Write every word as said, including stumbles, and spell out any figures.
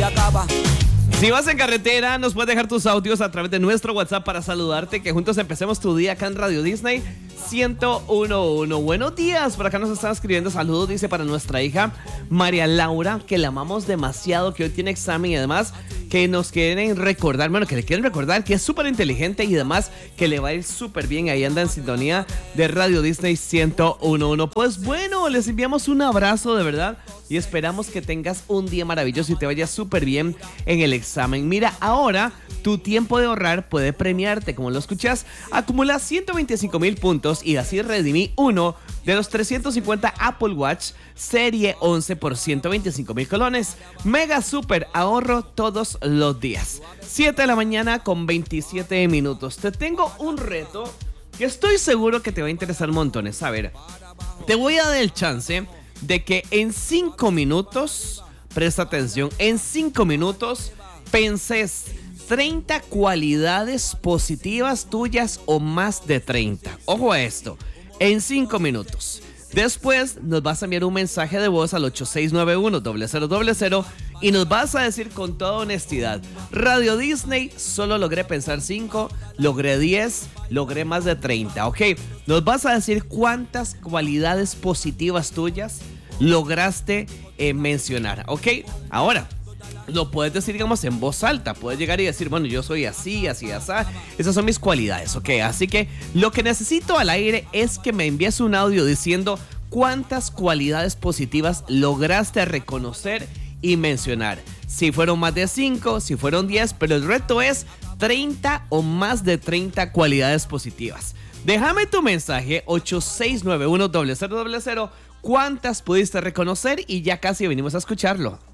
acaba. Si vas en carretera, nos puedes dejar tus audios a través de nuestro WhatsApp para saludarte, que juntos empecemos tu día acá en Radio Disney ciento uno punto uno. Buenos días, por acá nos están escribiendo saludos, dice, para nuestra hija María Laura, que la amamos demasiado, que hoy tiene examen y además que nos quieren recordar, bueno, que le quieren recordar que es súper inteligente y además que le va a ir súper bien. Ahí anda en sintonía de Radio Disney ciento uno punto uno. Pues bueno, les enviamos un abrazo de verdad y esperamos que tengas un día maravilloso y te vaya súper bien en el examen. Mira, ahora tu tiempo de ahorrar puede premiarte, como lo escuchas. Acumula ciento veinticinco mil puntos y así redimí uno de los trescientos cincuenta Apple Watch Serie once por ciento veinticinco mil colones. Mega super ahorro todos los días. siete de la mañana con veintisiete minutos. Te tengo un reto que estoy seguro que te va a interesar montones. A ver, te voy a dar el chance de que en cinco minutos, presta atención, en cinco minutos penses treinta cualidades positivas tuyas o más de treinta. Ojo a esto, en cinco minutos. Después nos vas a enviar un mensaje de voz al ocho seis nueve uno, cero cero cero cero y nos vas a decir con toda honestidad: Radio Disney, solo logré pensar cinco, logré diez, logré más de treinta, ¿ok? Nos vas a decir cuántas cualidades positivas tuyas lograste eh, mencionar, ¿ok? Ahora, lo puedes decir, digamos, en voz alta. Puedes llegar y decir, bueno, yo soy así, así, así. Esas son mis cualidades, ¿ok? Así que lo que necesito al aire es que me envíes un audio diciendo cuántas cualidades positivas lograste reconocer y mencionar. Si fueron más de cinco, si fueron diez, pero el reto es treinta o más de treinta cualidades positivas. Déjame tu mensaje, ocho seis nueve uno, cero cero cero cero, cuántas pudiste reconocer y ya casi venimos a escucharlo.